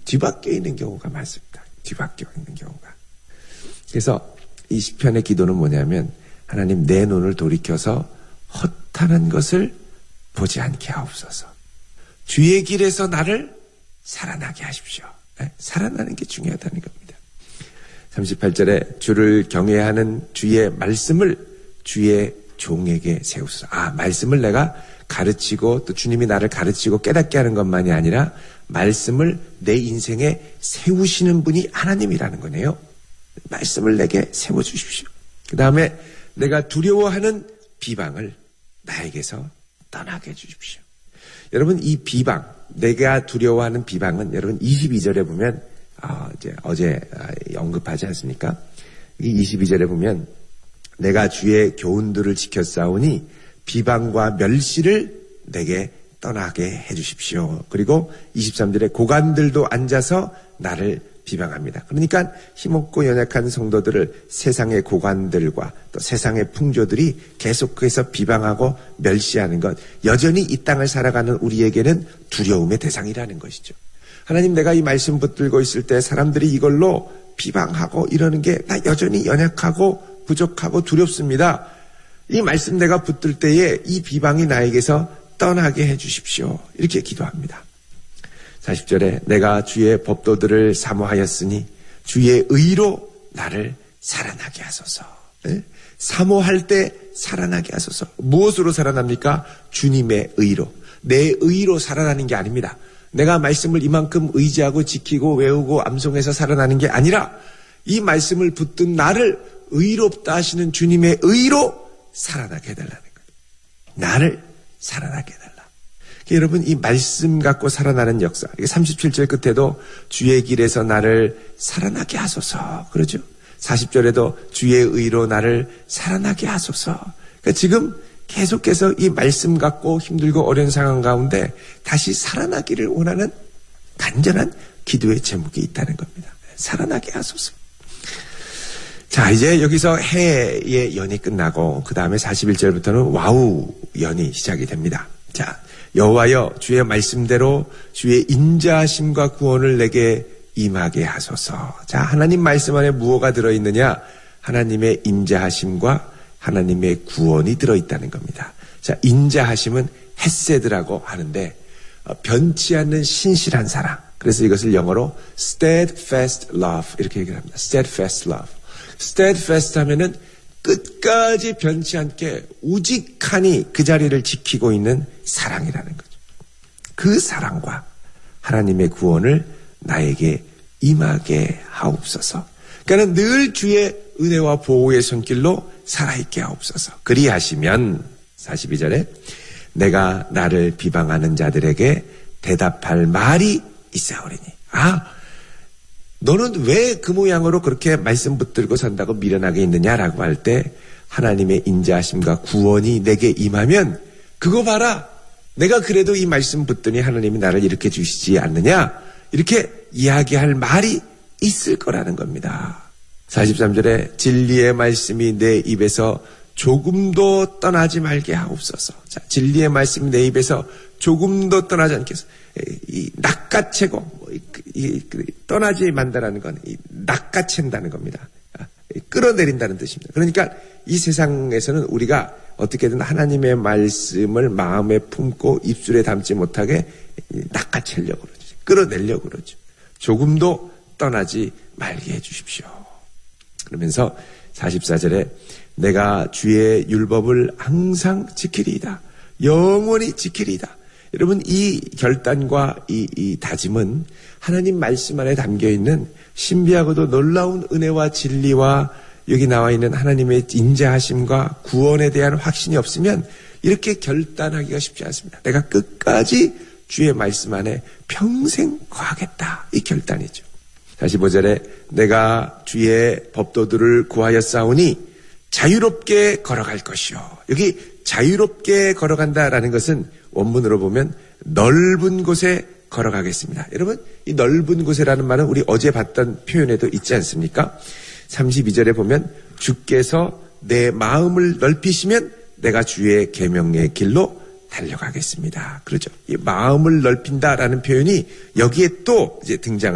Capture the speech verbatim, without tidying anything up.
뒤바뀌어 있는 경우가 많습니다. 뒤바뀌어 있는 경우가. 그래서 이 시편의 기도는 뭐냐면 하나님 내 눈을 돌이켜서 허탄한 것을 보지 않게 하옵소서. 주의 길에서 나를 살아나게 하십시오. 네? 살아나는 게 중요하다는 겁니다. 삼십팔 절에 주를 경외하는 주의 말씀을 주의 종에게 세우소서. 아, 말씀을 내가 가르치고 또 주님이 나를 가르치고 깨닫게 하는 것만이 아니라 말씀을 내 인생에 세우시는 분이 하나님이라는 거네요. 말씀을 내게 세워주십시오. 그 다음에 내가 두려워하는 비방을 나에게서 떠나게 해주십시오. 여러분, 이 비방, 내가 두려워하는 비방은 여러분 이십이 절에 보면 아, 이제 어제 언급하지 않습니까? 이 이십이 절에 보면 내가 주의 교훈들을 지켰사오니 비방과 멸시를 내게 떠나게 해주십시오. 그리고 이십삼 절에 고관들도 앉아서 나를 비방합니다. 그러니까 힘없고 연약한 성도들을 세상의 고관들과 또 세상의 풍조들이 계속해서 비방하고 멸시하는 것, 여전히 이 땅을 살아가는 우리에게는 두려움의 대상이라는 것이죠. 하나님, 내가 이 말씀 붙들고 있을 때 사람들이 이걸로 비방하고 이러는 게 나 여전히 연약하고 부족하고 두렵습니다. 이 말씀 내가 붙들 때에 이 비방이 나에게서 떠나게 해 주십시오. 이렇게 기도합니다. 사십 절에 내가 주의 법도들을 사모하였으니 주의 의로 나를 살아나게 하소서. 네? 사모할 때 살아나게 하소서. 무엇으로 살아납니까? 주님의 의로. 내 의로 살아나는 게 아닙니다. 내가 말씀을 이만큼 의지하고 지키고 외우고 암송해서 살아나는 게 아니라 이 말씀을 붙든 나를 의롭다 하시는 주님의 의로 살아나게 해달라는 거예요. 나를 살아나게 해달라. 여러분, 이 말씀 갖고 살아나는 역사. 삼십칠 절 끝에도 주의 길에서 나를 살아나게 하소서. 그러죠? 사십 절에도 주의 의로 나를 살아나게 하소서. 그러니까 지금 계속해서 이 말씀 갖고 힘들고 어려운 상황 가운데 다시 살아나기를 원하는 간절한 기도의 제목이 있다는 겁니다. 살아나게 하소서. 자, 이제 여기서 해의 연이 끝나고 그 다음에 사십일 절부터는 와우 연이 시작이 됩니다. 자, 여호와여 주의 말씀대로 주의 인자하심과 구원을 내게 임하게 하소서. 자, 하나님 말씀 안에 무엇가 들어있느냐? 하나님의 인자하심과 하나님의 구원이 들어있다는 겁니다. 자, 인자하심은 헤세드라고 하는데 변치 않는 신실한 사랑. 그래서 이것을 영어로 steadfast love 이렇게 얘기를 합니다. steadfast love. steadfast 하면은 끝까지 변치 않게 우직하니 그 자리를 지키고 있는 사랑이라는 거죠. 그 사랑과 하나님의 구원을 나에게 임하게 하옵소서. 그러니까 늘 주의 은혜와 보호의 손길로 살아있게 하옵소서. 그리하시면 사십이 절에 내가 나를 비방하는 자들에게 대답할 말이 있사오리니. 아, 너는 왜 그 모양으로 그렇게 말씀 붙들고 산다고 미련하게 있느냐라고 할 때 하나님의 인자하심과 구원이 내게 임하면 그거 봐라. 내가 그래도 이 말씀 붙더니 하나님이 나를 이렇게 주시지 않느냐. 이렇게 이야기할 말이 있을 거라는 겁니다. 사십삼 절에 진리의 말씀이 내 입에서 조금도 떠나지 말게 하옵소서. 자, 진리의 말씀이 내 입에서 조금도 떠나지 않게 해서 이 낚아채고 이, 이, 떠나지 만다라는 건 이 낚아챈다는 겁니다. 끌어내린다는 뜻입니다. 그러니까 이 세상에서는 우리가 어떻게든 하나님의 말씀을 마음에 품고 입술에 담지 못하게 낚아채려고 그러죠. 끌어내려고 그러죠. 조금도 떠나지 말게 해주십시오. 그러면서 사십사 절에 내가 주의 율법을 항상 지키리이다. 영원히 지키리이다. 여러분, 이 결단과 이, 이 다짐은 하나님 말씀 안에 담겨있는 신비하고도 놀라운 은혜와 진리와 여기 나와 있는 하나님의 인자하심과 구원에 대한 확신이 없으면 이렇게 결단하기가 쉽지 않습니다. 내가 끝까지 주의 말씀 안에 평생 거하겠다. 이 결단이죠. 사십오 절에 내가 주의 법도들을 구하였사오니 자유롭게 걸어갈 것이요. 여기 자유롭게 걸어간다라는 것은 원문으로 보면 넓은 곳에 걸어가겠습니다. 여러분, 이 넓은 곳이라는 말은 우리 어제 봤던 표현에도 있지 않습니까? 삼십이 절에 보면 주께서 내 마음을 넓히시면 내가 주의 계명의 길로 달려가겠습니다. 그렇죠? 이 마음을 넓힌다라는 표현이 여기에 또 이제 등장합니다.